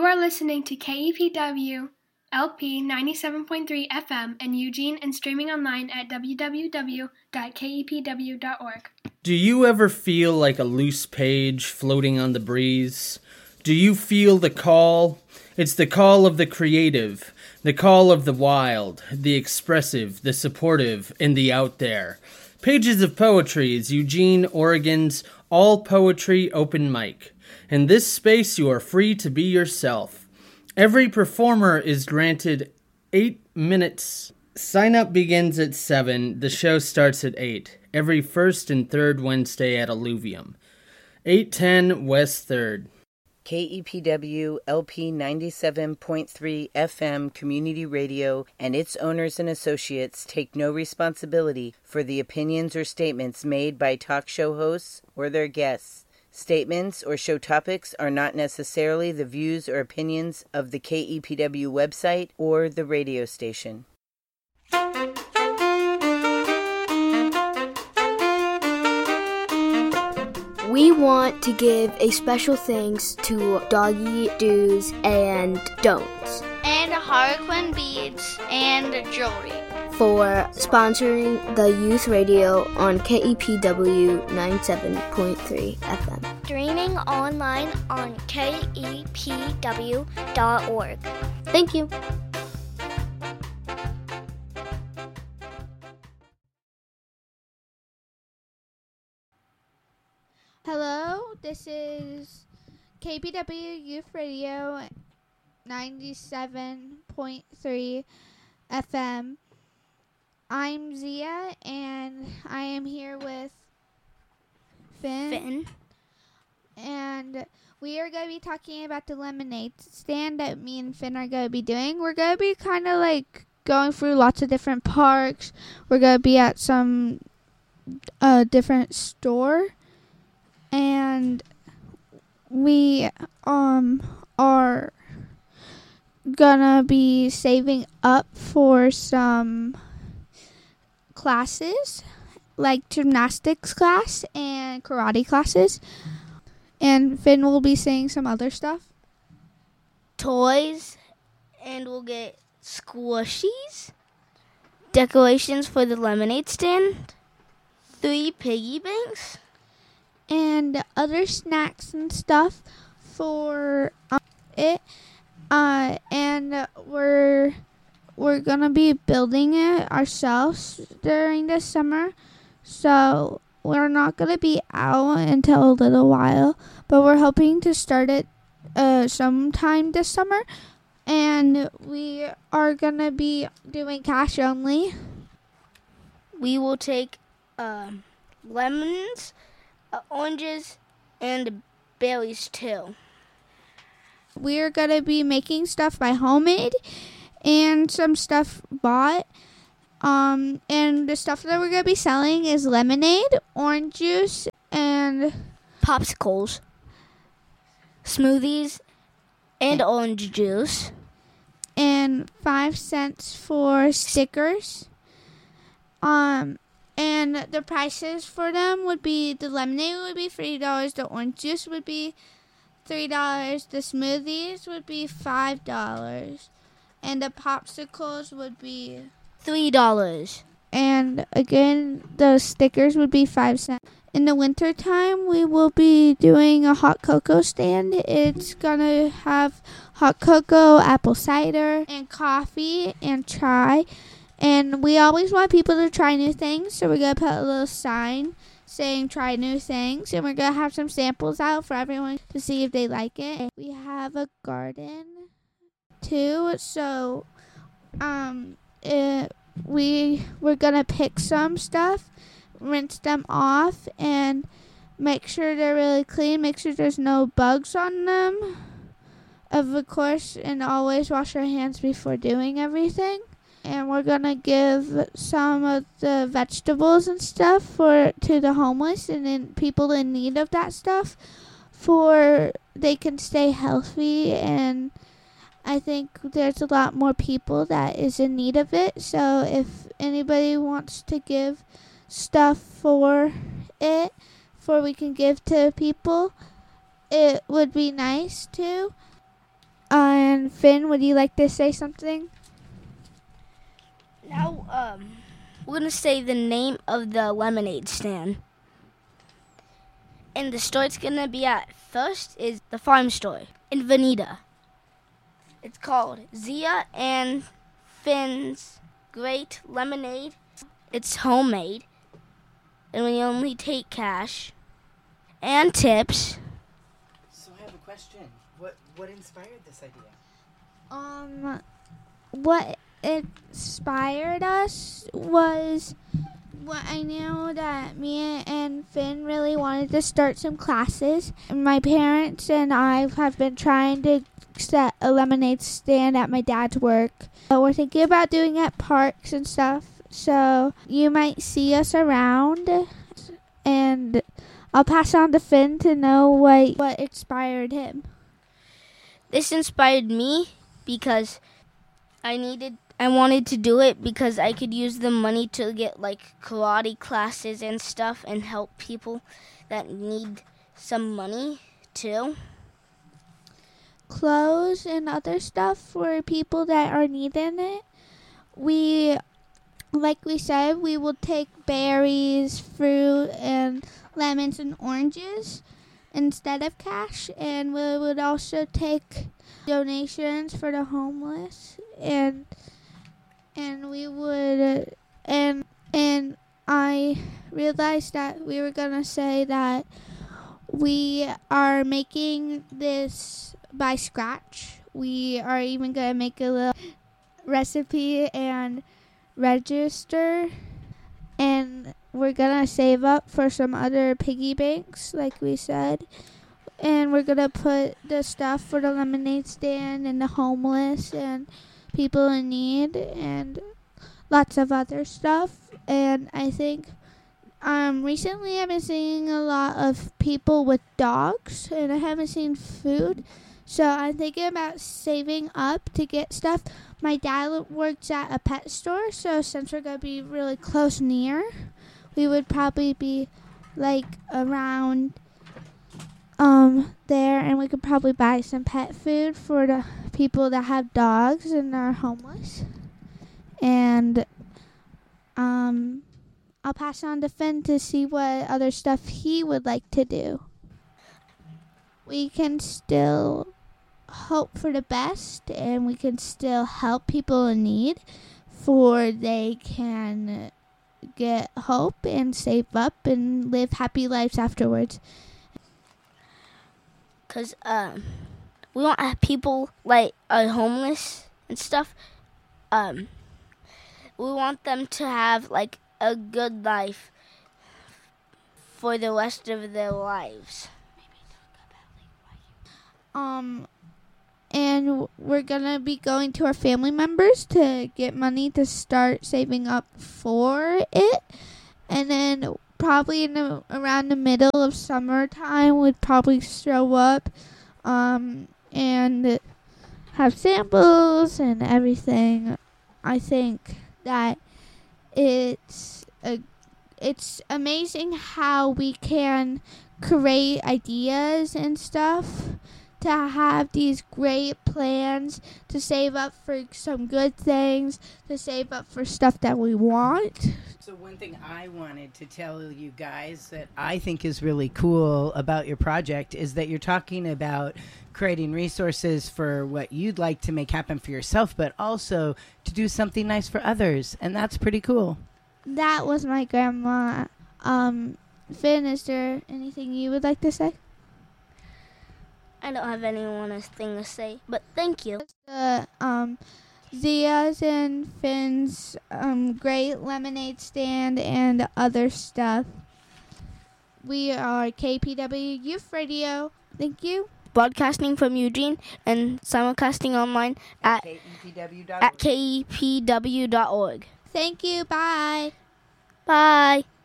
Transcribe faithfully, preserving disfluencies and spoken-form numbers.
are listening to K E P W L P ninety-seven point three F M in Eugene and streaming online at w w w dot k e p w dot org. Do you ever feel like a loose page floating on the breeze? Do you feel the call? It's the call of the creative, the call of the wild, the expressive, the supportive, and the out there. Pages of Poetry is Eugene, Oregon's all poetry open mic. In this space, you are free to be yourself. Every performer is granted eight minutes. Sign up begins at seven. The show starts at eight. Every first and third Wednesday at Alluvium. eight ten West third. K E P W L P ninety-seven point three F M Community Radio and its owners and associates take no responsibility for the opinions or statements made by talk show hosts or their guests. Statements or show topics are not necessarily the views or opinions of the K E P W website or the radio station. We want to give a special thanks to Doggy Do's and Don'ts and Harlequin Beads and Jewelry for sponsoring the youth radio on K E P W ninety-seven point three F M. Streaming online on k e p w dot org. Thank you. Hello, this is K P W Youth Radio ninety-seven point three F M. I'm Zia, and I am here with Finn. Finn. And we are going to be talking about the lemonade stand that me and Finn are going to be doing. We're going to be kind of like going through lots of different parks. We're going to be at some uh, different store. And we um are gonna be saving up for some classes, like gymnastics class and karate classes. And Finn will be saying some other stuff. Toys, and we'll get squishies, decorations for the lemonade stand, three piggy banks, and other snacks and stuff for um, it. Uh, and we're we're gonna be building it ourselves during the summer, so we're not gonna be out until a little while. But we're hoping to start it uh, sometime this summer, and we are gonna be doing cash only. We will take uh, lemons, Uh, oranges, and berries too. We're going to be making stuff by homemade and some stuff bought. Um, and the stuff that we're going to be selling is lemonade, orange juice, and popsicles, smoothies, and orange juice. And five cents for stickers. Um... And the prices for them would be, the lemonade would be three dollars, the orange juice would be three dollars, the smoothies would be five dollars, and the popsicles would be three dollars. And again, the stickers would be five cents. In the winter time, we will be doing a hot cocoa stand. It's going to have hot cocoa, apple cider, and coffee, and chai. And we always want people to try new things, so we're going to put a little sign saying try new things. And we're going to have some samples out for everyone to see if they like it. We have a garden, too, so um, it, we, we're going to pick some stuff, rinse them off, and make sure they're really clean. Make sure there's no bugs on them, of course, and always wash our hands before doing everything. And we're going to give some of the vegetables and stuff for to the homeless and in, people in need of that stuff for they can stay healthy. And I think there's a lot more people that is in need of it. So if anybody wants to give stuff for it, for we can give to people, it would be nice too. And Finn, would you like to say something? Now, um, we're going to say the name of the lemonade stand. And the store it's going to be at first is the farm store in Veneta. It's called Zia and Finn's Great Lemonade. It's homemade. And we only take cash and tips. So I have a question. What what inspired this idea? Um, what inspired us was what I knew that me and Finn really wanted to start some classes. My parents and I have been trying to set a lemonade stand at my dad's work. But we're thinking about doing it at parks and stuff. So you might see us around, and I'll pass on to Finn to know what, what inspired him. This inspired me because I needed I wanted to do it because I could use the money to get like karate classes and stuff and help people that need some money too. Clothes and other stuff for people that are needing it. We, like we said, we will take berries, fruit, and lemons and oranges instead of cash, and we would also take donations for the homeless, and and we would and and I realized that we were gonna say that we are making this by scratch. We are even gonna make a little recipe and register, and we're gonna save up for some other piggy banks like we said, and we're gonna put the stuff for the lemonade stand and the homeless and people in need and lots of other stuff. And I think um recently I've been seeing a lot of people with dogs, and I haven't seen food, so I'm thinking about saving up to get stuff. My dad works at a pet store, so since we're gonna be really close near, we would probably be like around um there, and we could probably buy some pet food for the people that have dogs and are homeless. And um I'll pass on to Finn to see what other stuff he would like to do. We can still hope for the best, and we can still help people in need, for they can get hope and save up and live happy lives afterwards. Because um, we want uh, people like are homeless and stuff. Um, we want them to have like a good life for the rest of their lives. Um, and we're gonna be going to our family members to get money to start saving up for it, and then probably in the, around the middle of summertime, we'd probably show up, um, and have samples and everything. I think that it's a, it's amazing how we can create ideas and stuff to have these great plans to save up for some good things, to save up for stuff that we want. So one thing I wanted to tell you guys that I think is really cool about your project is that you're talking about creating resources for what you'd like to make happen for yourself, but also to do something nice for others. And that's pretty cool. That was my grandma. Um, Finn, is there anything you would like to say? I don't have anyone else thing to say, but thank you. The um, Zia's and Finn's um, great lemonade stand and other stuff. We are K P W Youth Radio. Thank you. Broadcasting from Eugene and simulcasting online at K E P W dot org. at K E P W dot org. Thank you. Bye. Bye.